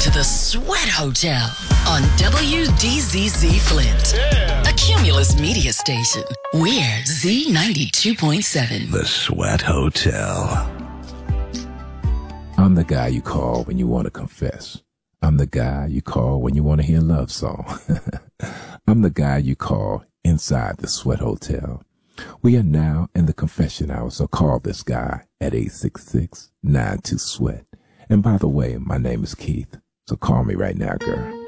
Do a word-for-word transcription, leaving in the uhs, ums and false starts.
to the Sweat Hotel on W D Z Z Flint, yeah. A Cumulus media station. We're Z ninety-two point seven. The Sweat Hotel. I'm the guy you call when you want to confess. I'm the guy you call when you want to hear a love song. I'm the guy you call inside the Sweat Hotel. We are now in the confession hour, so call this guy at eight six six, nine two, SWEAT. And by the way, my name is Keith, so call me right now, girl.